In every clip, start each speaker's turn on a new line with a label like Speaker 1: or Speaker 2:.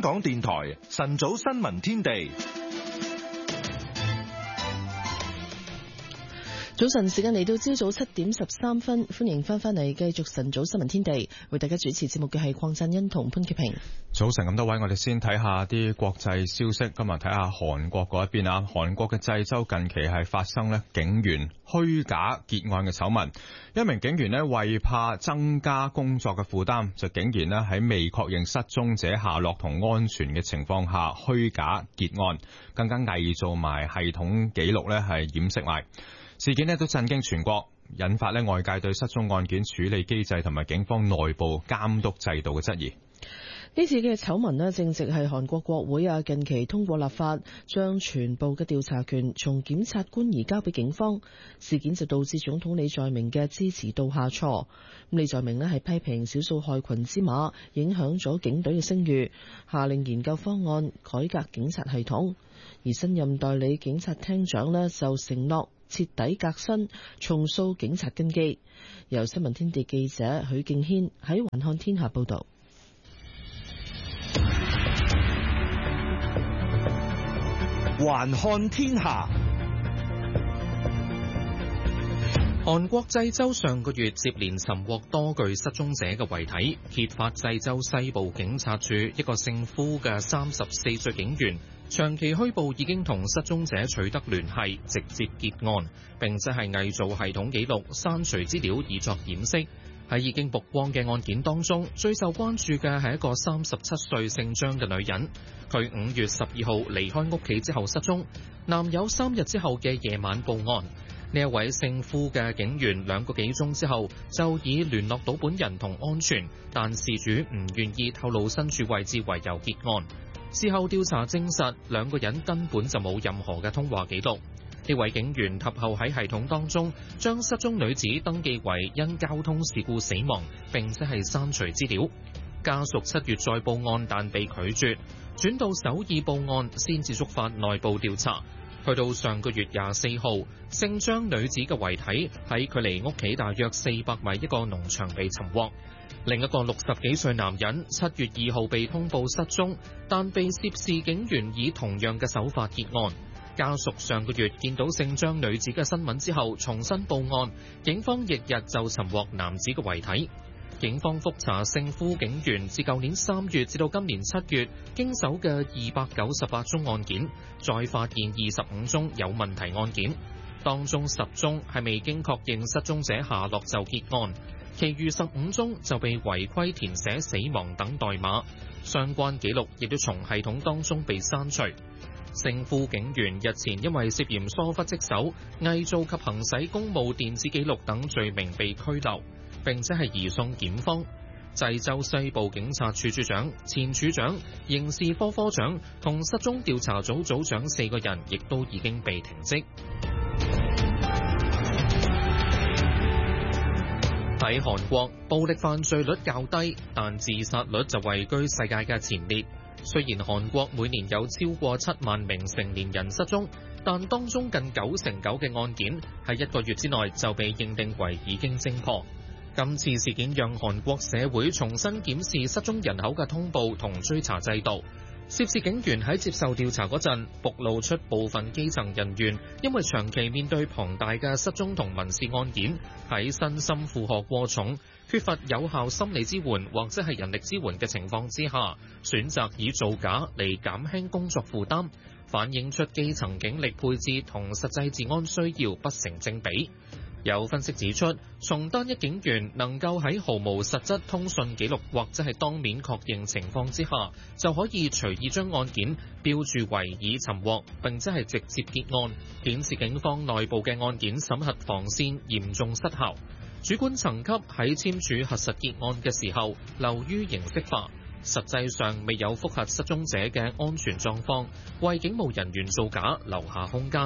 Speaker 1: 港電台晨早新聞天地。
Speaker 2: 早晨時間嚟到朝早7:13，歡迎翻嚟繼續晨早新聞天地，為大家主持節目嘅係鄺振欣同潘潔平。
Speaker 3: 早晨咁多位，我哋先睇下啲國際消息。今日睇下韓國嗰一邊啊，韓國嘅濟州近期係發生警員虛假結案嘅醜聞，一名警員為怕增加工作嘅負擔，就竟然喺未確認失蹤者下落同安全嘅情況下虛假結案，更加偽造埋系統記錄係掩飾埋。事件都震驚全國，引發外界對失蹤案件處理機制同埋警方內部監督制度嘅質疑。
Speaker 2: 呢次嘅醜聞正值係韓國國會近期通過立法，將全部嘅調查權從檢察官移交俾警方。事件就導致總統李在明嘅支持度下挫。李在明係批評少數害群之馬影響咗警隊嘅聲譽，下令研究方案改革警察系統。而新任代理警察廳長就承諾徹底革新，重塑警察根基。由新聞天地記者許敬軒喺環看天下報道。
Speaker 1: 環看天下。
Speaker 4: 韓國濟州上個月接連尋獲多具失蹤者嘅遺體，揭發濟州西部警察處一個姓夫嘅34歲警員長期虛報已經同失蹤者取得聯繫，直接結案，並且係偽造系統記錄、刪除資料以作掩飾。喺已經曝光嘅案件當中，最受關注嘅係一個37歲姓張嘅女人。佢5月12號離開屋企之後失蹤，男友3日之後嘅夜晚報案。呢一位姓夫嘅警員2個幾鐘之後就以聯絡到本人同安全，但事主唔願意透露身處位置為由結案。事後調查證實，2個人根本就冇任何嘅通話記錄。呢位警員及後喺系統當中將失蹤女子登記為因交通事故死亡，並且係刪除資料。家屬7月再報案，但被拒絕，轉到首爾報案，先至觸發內部調查。去到上個月24號，姓張女子嘅遺體喺距離屋企大約400米一個農場被尋獲。另一個60幾歲男人7月2號被通報失蹤，但被涉事警員以同樣嘅手法結案。家屬上個月見到姓張女子嘅新聞之後重新報案，警方翌日就尋獲男子嘅遺體。警方覆查姓夫警員自舊年3月至到今年7月經手嘅298宗案件，再發現25宗有問題案件，當中10宗係未經確認失蹤者下落就結案，其餘15宗就被違規填寫死亡等代碼，相關記錄亦都從系統當中被刪除。姓夫警員日前因為涉嫌疏忽職守、偽造及行使公務電子記錄等罪名被拘留，並且係移送檢方。濟州西部警察處處長、前處長、刑事科科長同失蹤調查組組長4個人亦都已經被停職。喺韓國，暴力犯罪率較低，但自殺率就位居世界嘅前列。雖然韓國每年有超過7萬名成年人失蹤，但當中近99%嘅案件喺1個月之內就被認定為已經偵破。今次事件讓韓國社會重新檢視失蹤人口嘅通報同追查制度。涉事警員喺接受調查嗰陣，暴露出部分基層人員因為長期面對龐大嘅失蹤同民事案件，喺身心負荷過重、缺乏有效心理支援或者係人力支援嘅情況之下，選擇以造假嚟減輕工作負擔，反映出基層警力配置同實際治安需要不成正比。有分析指出，從單一警員能夠喺毫無實質通訊記錄或者係當面確認情況之下，就可以隨意將案件標註為已尋獲，並且係直接結案，顯示警方內部嘅案件審核防線嚴重失效。主管層級喺簽署核實結案嘅時候流於形式化，實際上未有覆核失蹤者嘅安全狀況，為警務人員造假留下空間。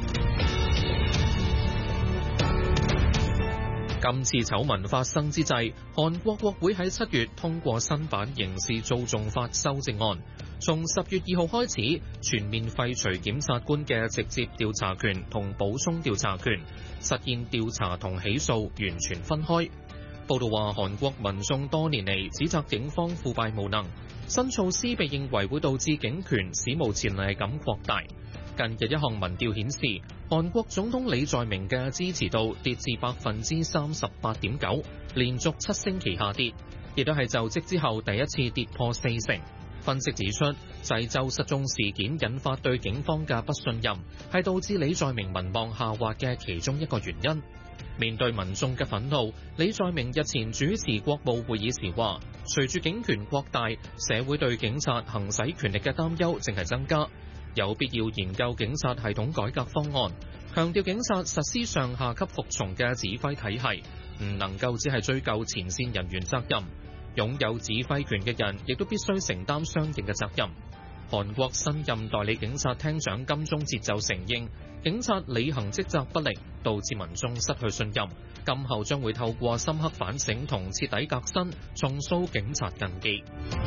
Speaker 4: 今次醜聞發生之際，韓國國會喺7月通過新版刑事訴訟法修正案，從10月2號開始全面廢除檢察官嘅直接調查權同補充調查權，實現調查同起訴完全分開。報道話，韓國民眾多年嚟指責警方腐敗無能， 新措施被認為會導致警權史無前例咁擴大。近日一項民調顯示，韓國總統李在明嘅支持度跌至38.9%，連續7星期下跌，亦都係就職之後第一次跌破40%。分析指出，濟州失蹤事件引發對警方嘅不信任，係導致李在明民望下滑嘅其中一個原因。面對民眾嘅憤怒，李在明日前主持國務會議時話，隨住警權擴大，社會對警察行使權力嘅擔憂正係增加，有必要研究警察系統改革方案，強調警察實施上下級服從嘅指揮體系，唔能夠只係追究前線人員責任。擁有指揮權嘅人亦都必須承擔相應嘅責任。韓國新任代理警察廳長金鐘哲就承認，警察履行職責不力，導致民眾失去信任。今後將會透過深刻反省同徹底革新，重塑警察根基。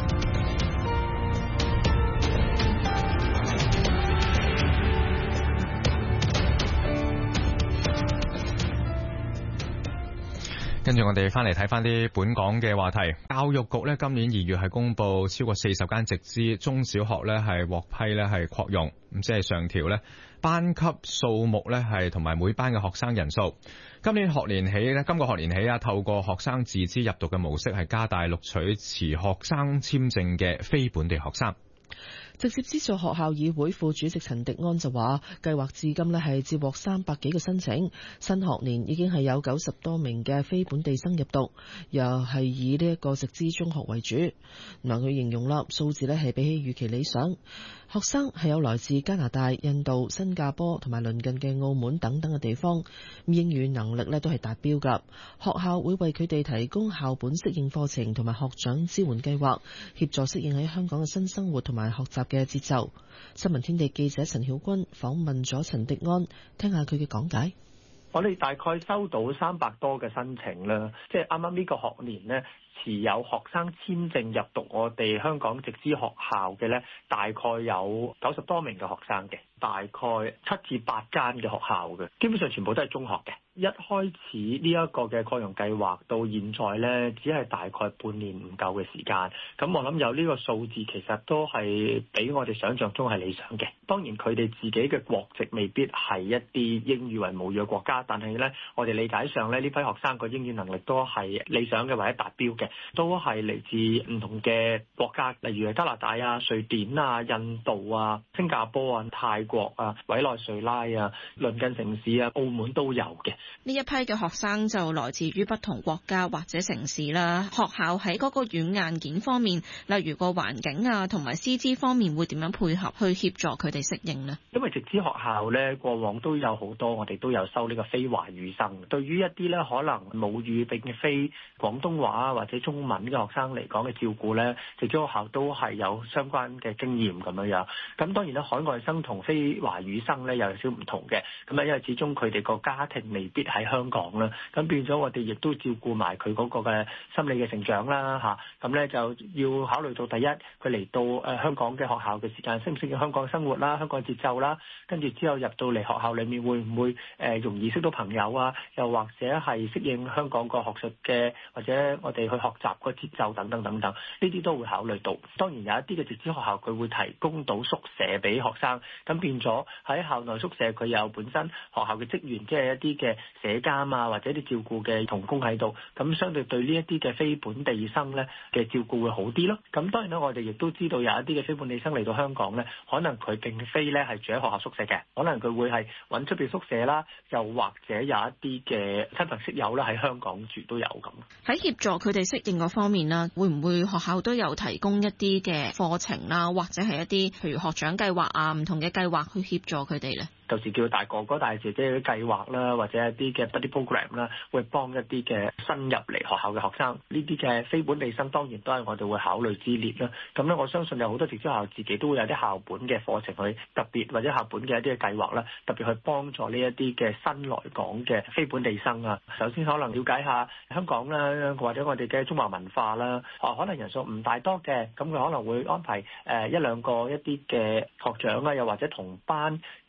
Speaker 3: 跟住我哋翻嚟睇翻啲本港嘅話題。教育局今年2月係公布超過40間直資中小學係獲批係擴容，咁即係上調班級數目係同埋每班嘅學生人數。今個學年起透過學生自資入讀嘅模式係加大錄取持學生簽證嘅非本地學生。
Speaker 2: 直接資助學校議會副主席陳迪安就話，計劃至今係接獲300幾個申請，新學年已經係有90多名嘅非本地生入讀，又係以呢一個直資中學為主。佢形容數字係比起預期理想，學生係有來自加拿大、印度、新加坡同埋鄰近嘅澳門等等嘅地方，英語能力都係達標㗎。學校會為佢哋提供校本適應課程同埋學長支援計劃，協助適應喺香港嘅新生活同埋學習嘅節奏。新聞天地記者陳曉君訪問咗陳迪安，聽下佢嘅講解。
Speaker 5: 我哋大概收到300多嘅申請啦，即係啱啱呢個學年呢，持有學生簽證入讀我哋香港直資學校嘅呢，大概有90多名嘅學生嘅，大概7至8間嘅學校嘅，基本上全部都係中學嘅。一開始呢一個嘅擴容計劃到現在呢，只係大概半年唔夠嘅時間。咁我諗有呢個數字，其實都係比我哋想象中係理想嘅。當然佢哋自己嘅國籍未必係一啲英語為母語嘅國家，但係呢，我哋理解上呢，呢批學生個英語能力都係理想嘅或者達標嘅，都係嚟自唔同嘅國家，例如係加拿大啊、瑞典啊、印度啊、新加坡啊、泰國啊、委內瑞拉啊、鄰近城市啊、澳門都有嘅。
Speaker 6: 呢一批嘅學生就來自於不同國家或者城市啦。學校喺嗰個軟硬件方面，例如個環境啊同埋師資方面，會點樣配合去協助佢哋適應呢？
Speaker 5: 因為直資學校呢，過往都有好多，我哋都有收呢個非華語生。對於一啲呢可能母語並非廣東話或者中文嘅學生嚟講嘅照顧呢，直資學校都係有相關嘅經驗咁樣。咁當然咧，海外生同非華語生呢又有少唔同嘅。咁因為始終佢哋個家庭未必喺香港啦，咁變咗我哋亦都照顧埋佢嗰個嘅心理嘅成長啦嚇，咁咧就要考慮到第一，佢嚟到香港嘅學校嘅時間適唔適應香港嘅生活啦、香港嘅節奏啦，跟住之後入到嚟學校裡面會唔會容易識到朋友啊，又或者係適應香港個學術嘅或者我哋去學習個節奏等等等等，呢啲都會考慮到。當然有一啲嘅直資學校佢會提供到宿舍俾學生，咁變咗喺校內宿舍佢有本身學校嘅職員，即係一啲嘅社監啊，或者啲照顧嘅同工喺度，咁相對對呢一啲嘅非本地生咧嘅照顧會好啲咯。咁當然啦，我哋亦都知道有一啲嘅非本地生嚟到香港咧，可能佢並非咧係住喺學校宿舍嘅，可能佢會係揾出邊宿舍啦，又或者有一啲嘅親朋戚友啦喺香港住都有咁。
Speaker 6: 喺協助佢哋適應嗰方面啦，會唔會學校都有提供一啲嘅課程啦，或者係一啲譬如學長計劃啊，唔同嘅計劃去協助佢哋咧？
Speaker 5: 舊時叫大哥哥大姐姐嘅計劃啦，或者一啲嘅 buddy program 啦，會幫一啲嘅新入嚟學校嘅學生，呢啲嘅非本地生當然都係我哋會考慮之列啦。咁咧，我相信有好多直資學校自己都會有啲校本嘅課程去特別或者校本嘅一啲嘅計劃啦，特別去幫助呢一啲嘅新來港嘅非本地生啊。首先可能了解下香港啦，或者我哋嘅中華文化啦。可能人數唔大多嘅，咁佢可能會安排一兩個一啲嘅學長啊，又或者同班嘅同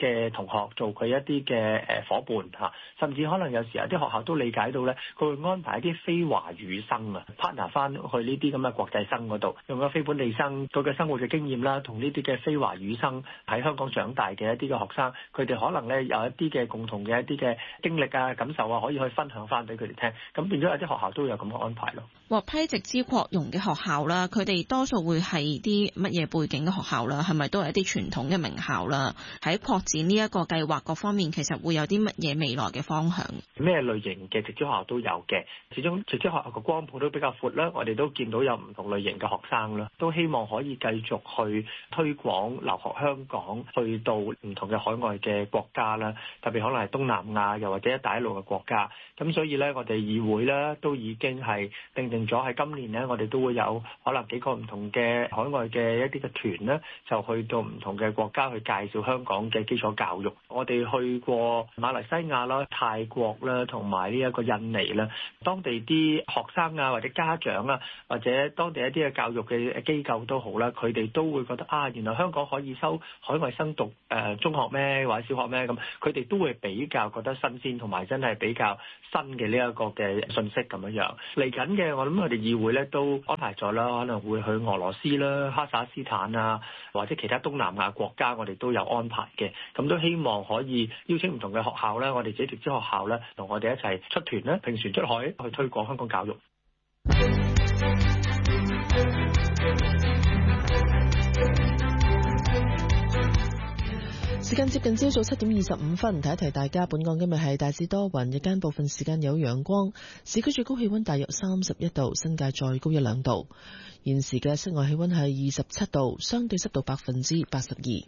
Speaker 5: 同學做佢一啲嘅夥伴嚇，甚至可能有時有啲學校都理解到咧，佢會安排一啲非華語生啊 partner 翻去呢啲咁嘅國際生嗰度，用咗非本地生佢嘅生活嘅經驗啦，同呢啲嘅非華語生喺香港長大嘅一啲嘅學生，佢哋可能咧有一啲嘅共同嘅一啲嘅經歷啊、感受啊，可以去分享翻俾佢哋聽，咁變咗有啲學校都有咁嘅安排咯。
Speaker 6: 獲批直資擴容嘅學校啦，佢哋多數會係啲乜嘢背景嘅學校啦？係咪都係一啲傳統嘅名校啦？喺擴展呢一個計劃各方面，其實會有啲乜嘢未來嘅方向？
Speaker 5: 咩類型嘅直資學校都有嘅，始終直資學校個光譜都比較闊啦。我哋都見到有唔同類型嘅學生啦，都希望可以繼續去推廣留學香港，去到唔同嘅海外嘅國家啦，特別可能係東南亞又或者一帶一路嘅國家。咁所以咧，我哋議會咧都已經係定咗喺今年咧，我哋都會有可能幾個唔同嘅海外嘅一啲嘅團咧，就去到唔同嘅國家去介紹香港嘅基礎教育。我哋去過馬來西亞啦、泰國啦，同埋呢一個印尼啦，當地啲學生啊或者家長啊，或者當地一啲嘅教育嘅機構都好啦，佢哋都會覺得啊，原來香港可以收海外生讀中學咩或者小學咩咁，佢哋都會比較覺得新鮮，同埋真係比較新嘅呢一個嘅信息咁樣嚟緊嘅。我諗我哋議會咧都安排咗啦，可能會去俄羅斯啦、哈薩斯坦啊，或者其他東南亞國家，我哋都有安排嘅。咁都希望可以邀請唔同嘅學校咧，我哋自己直資學校咧，同我哋一齊出團咧，平船出海去推廣香港教育。
Speaker 2: 時間接近朝早7:25，提一提大家，本港今日係大致多雲，日間部分時間有陽光，市區最高氣溫大約31度，新界再高1-2度。現時嘅室外氣溫係27度，相對濕度82%。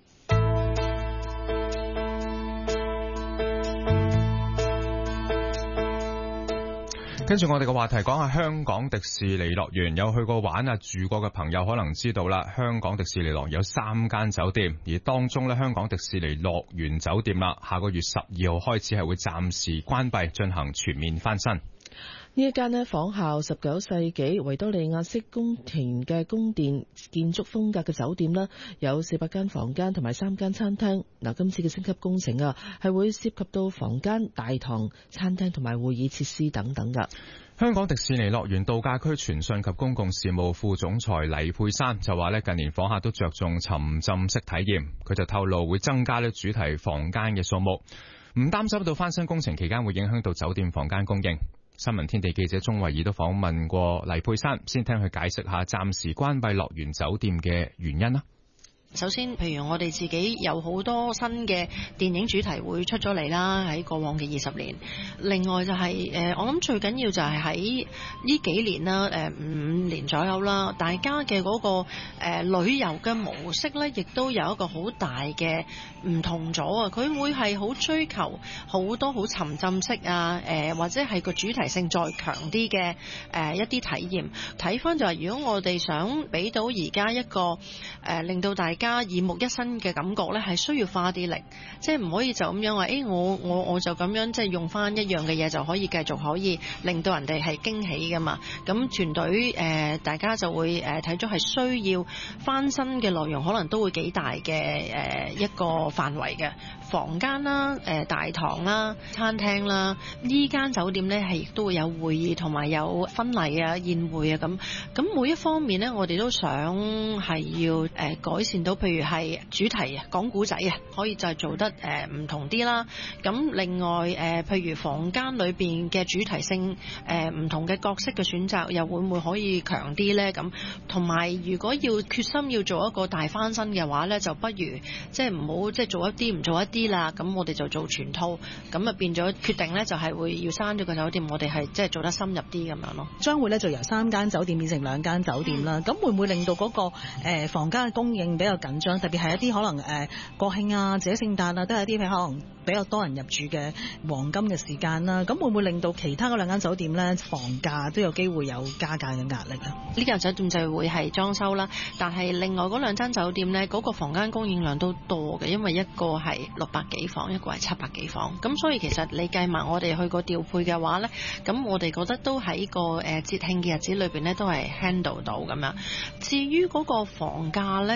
Speaker 3: 跟住我哋嘅話題，講下香港迪士尼樂園。有去過玩啊、住過嘅朋友可能知道啦，香港迪士尼樂園有3間酒店，而當中咧，香港迪士尼樂園酒店啦，下個月12號開始係會暫時關閉，進行全面翻新。
Speaker 2: 呢一間仿效19世紀維多利亞式宮廷嘅宮殿建築風格嘅酒店啦，有400間房間同埋3間餐廳。嗱，今次嘅升級工程啊，係會涉及到房間、大堂、餐廳同埋會議設施等等噶。
Speaker 3: 香港迪士尼樂園度假區傳訊及公共事務副總裁黎佩珊就話咧，近年訪客都着重沉浸式體驗，佢就透露會增加咧主題房間嘅數目，唔擔心到翻新工程期間會影響到酒店房間供應。新聞天地記者鍾慧儀都訪問過黎佩珊，先聽佢解釋下暫時關閉樂園酒店嘅原因啦。
Speaker 7: 首先，譬如我哋自己有好多新嘅電影主題會出咗嚟啦，喺過往嘅20年。另外就係我諗最緊要就係喺呢幾年啦，5年左右啦，大家嘅嗰個旅遊嘅模式咧，亦都有一個好大嘅唔同咗啊！佢會係好追求好多好沉浸式啊，或者係個主題性再強啲嘅一啲體驗。睇翻就係如果我哋想俾到而家一個令到大家耳目一新嘅感覺咧，係需要花啲力，即係唔可以就咁樣話，我就咁樣即係用翻一樣嘅嘢就可以繼續可以令到人哋係驚喜噶嘛。咁團隊大家就會睇咗係需要翻新嘅內容，可能都會幾大嘅一個範圍嘅房間啦、大堂啦、餐廳啦。呢間酒店咧係亦都會有會議同埋有婚禮啊、宴會啊咁。咁每一方面咧，我哋都想係要改善到，譬如係主題講古仔啊，可以就係做得唔同啲啦。咁另外譬如房間裏邊嘅主題性唔同嘅角色嘅選擇，又會唔會可以強啲咧？咁同埋如果要決心要做一個大翻新嘅話咧，就不如即係唔好即係做一啲唔做一啲啦。咁我哋就做全套，咁啊變咗決定咧就係會要刪咗個酒店，我哋係即係做得深入啲咁樣咯。
Speaker 8: 將會咧就由3間酒店變成2間酒店啦。咁會唔會令到嗰個房間嘅供應比較緊張？特別係一啲可能國慶啊、自己聖誕啊，都係一啲可能比較多人入住嘅黃金嘅時間啦。咁會唔會令到其他嗰2間酒店咧房價都有機會有加價嘅壓力啊？
Speaker 7: 呢間酒店就會係裝修啦，但係另外嗰2間酒店咧嗰個房間供應量都多嘅，因為一個係600幾房，一個係700幾房。咁所以其實你計埋我哋去個調配嘅話咧，咁我哋覺得都喺個節慶嘅日子裏邊咧都係 handle 到咁樣。至於嗰個房價咧，其實就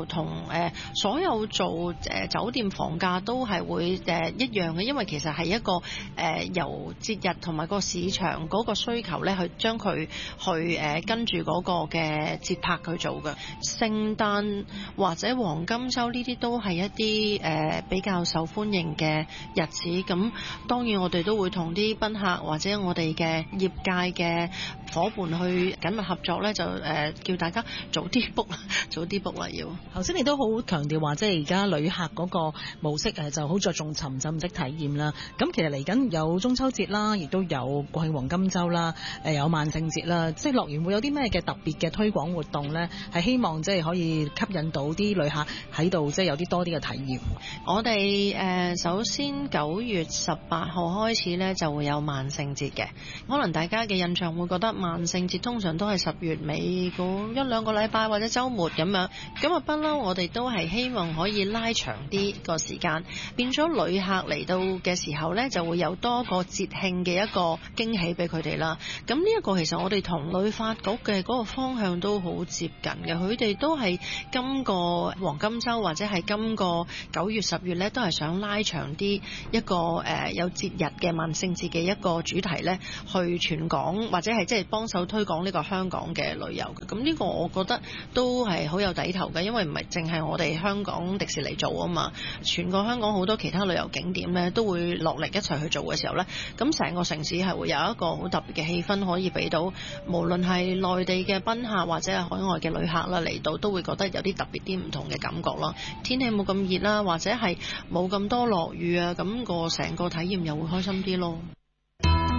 Speaker 7: 就同所有做酒店房價都係會一樣嘅，因為其實係一個由節日同埋個市場嗰個需求咧，去將佢去跟住嗰個嘅節拍去做嘅。聖誕或者黃金週呢啲都係一啲比較受歡迎嘅日子，咁當然我哋都會同啲賓客或者我哋嘅業界嘅伙伴去緊密合作咧，就叫大家早啲 book 啦，早啲 book 啦要。
Speaker 8: 頭先你都好強調話，即係而家旅客嗰個模式就好着重沉浸式體驗啦。咁其實嚟緊有中秋節啦，亦都有國慶黃金週啦，有萬聖節啦，即係樂園會有啲咩嘅特別嘅推廣活動咧？係希望即係可以吸引到啲旅客喺度，即係有啲多啲嘅體驗。
Speaker 7: 我哋首先9月18號開始咧就會有萬聖節嘅，可能大家嘅印象會覺得萬聖節通常都係10月尾嗰1-2個禮拜或者週末咁樣，咁不嬲我哋都係希望可以拉長啲個時間，變咗旅客嚟到嘅時候咧就會有多個節慶嘅一個驚喜俾佢哋啦。咁呢一個其實我哋同旅發局嘅嗰個方向都好接近嘅，佢哋都係今個黃金週或者係今個9月10月咧都係想拉長啲一個有節日嘅萬聖節嘅一個主題咧，去全港或者係即係幫手推廣呢個香港嘅旅遊嘅。咁呢個我覺得都係好有底頭嘅，因為唔係淨係我哋香港迪士尼做啊嘛，全個香港好多其他旅遊景點咧都會落力一齊去做嘅時候咧，咁成個城市係會有一個好特別嘅氣氛可以俾到，無論係內地嘅賓客或者係海外嘅旅客啦嚟到，都會覺得有啲特別啲唔同嘅感覺咯。天氣冇咁熱啦，或者係冇咁多落雨啊，咁個成個體驗又會開心啲咯。